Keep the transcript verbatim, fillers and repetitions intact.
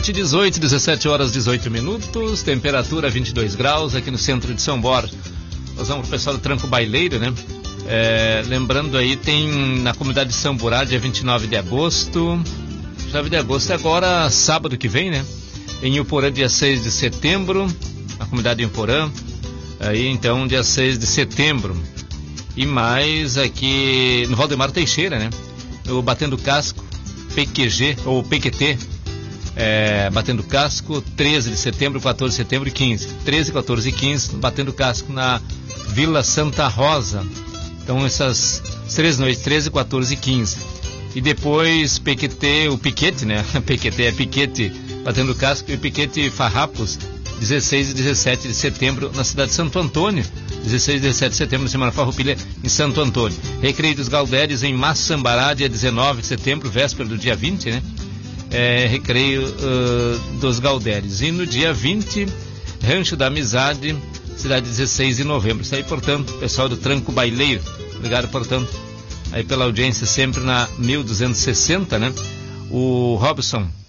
dezessete e dezoito, dezessete horas dezoito minutos, temperatura vinte e dois graus aqui no centro de São Borja. Nós vamos pro pessoal do Tranco Baileiro, né? É, lembrando aí, tem na comunidade de Samburá, dia vinte e nove de agosto. vinte e nove de agosto é agora, sábado que vem, né? Em Uporã, dia seis de setembro, na comunidade de Uporã. Aí então, dia seis de setembro. E mais aqui no Valdemar Teixeira, né? No Batendo Casco, P Q G, ou P Q T, é, Batendo Casco, treze de setembro, quatorze de setembro e quinze. treze, quatorze e quinze, Batendo Casco na Vila Santa Rosa. Então essas três noites, treze, quatorze e quinze. E depois P Q T, o Piquete, né? P Q T é Piquete Batendo Casco e Piquete Farrapos, dezesseis e dezessete de setembro na cidade de Santo Antônio. dezesseis e dezessete de setembro na Semana Farroupilha em Santo Antônio. Recreio dos Galdéres em Maçambará, dia dezenove de setembro, véspera do dia vinte, né? É, recreio uh, dos Galdéres. E no dia vinte, Rancho da Amizade, cidade dezesseis de novembro. Isso aí, portanto, pessoal do Tranco Baileiro. Obrigado, portanto, aí pela audiência sempre na mil duzentos e sessenta, né? O Robson